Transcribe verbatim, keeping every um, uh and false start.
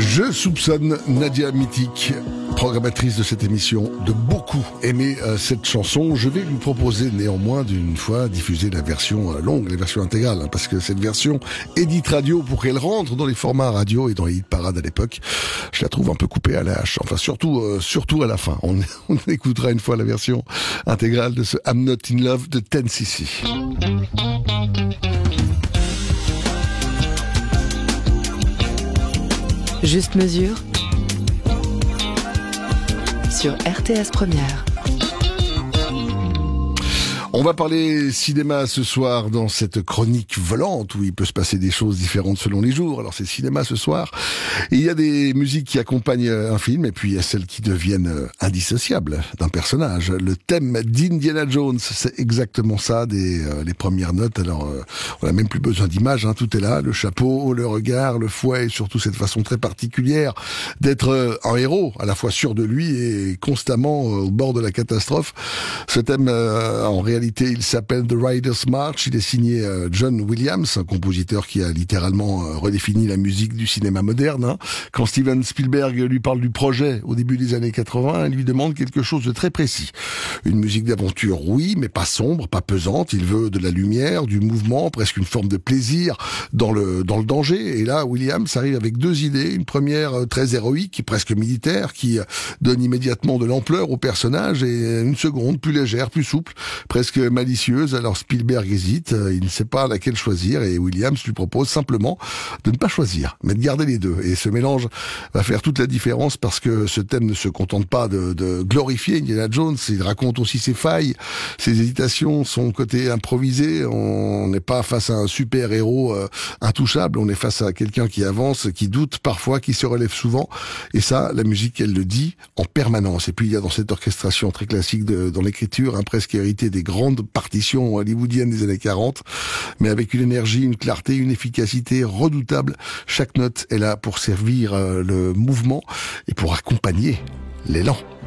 Je soupçonne Nadia Mythique, programmatrice de cette émission, de beaucoup aimer euh, cette chanson. Je vais lui proposer néanmoins d'une fois diffuser la version euh, longue, la version intégrale, hein, parce que cette version édite radio, pour qu'elle rentre dans les formats radio et dans les hit parades à l'époque, je la trouve un peu coupée à la hache. Enfin, surtout, euh, surtout à la fin. On, on écoutera une fois la version intégrale de ce I'm Not In Love de ten C C. Juste mesure sur R T S Première. On va parler cinéma ce soir dans cette chronique volante où il peut se passer des choses différentes selon les jours. Alors c'est cinéma ce soir. Et il y a des musiques qui accompagnent un film et puis il y a celles qui deviennent indissociables d'un personnage. Le thème d'Indiana Jones, c'est exactement ça, des euh, les premières notes. Alors euh, on n'a même plus besoin d'images, hein, tout est là, le chapeau, le regard, le fouet et surtout cette façon très particulière d'être euh, un héros, à la fois sûr de lui et constamment euh, au bord de la catastrophe. Ce thème euh, en réalité il s'appelle The Rider's March, il est signé euh, John Williams, un compositeur qui a littéralement euh, redéfini la musique du cinéma moderne. Hein. Quand Steven Spielberg lui parle du projet au début des années quatre-vingts, il lui demande quelque chose de très précis. Une musique d'aventure, oui, mais pas sombre, pas pesante. Il veut de la lumière, du mouvement, presque une forme de plaisir dans le dans le danger. Et là, Williams arrive avec deux idées. Une première euh, très héroïque, presque militaire, qui euh, donne immédiatement de l'ampleur au personnage, et une seconde plus légère, plus souple, presque malicieuse. Alors Spielberg hésite, il ne sait pas laquelle choisir et Williams lui propose simplement de ne pas choisir, mais de garder les deux. Et ce mélange va faire toute la différence parce que ce thème ne se contente pas de, de glorifier Indiana Jones, il raconte aussi ses failles, ses hésitations, son côté improvisé. On n'est pas face à un super héros euh, intouchable, on est face à quelqu'un qui avance, qui doute parfois, qui se relève souvent. Et ça, la musique, elle le dit en permanence. Et puis il y a dans cette orchestration très classique de, dans l'écriture, hein, presque héritée des grandes partitions hollywoodiennes des années quarante, mais avec une énergie, une clarté, une efficacité redoutable. Chaque note est là pour servir euh, le mouvement et pour accompagner l'élan.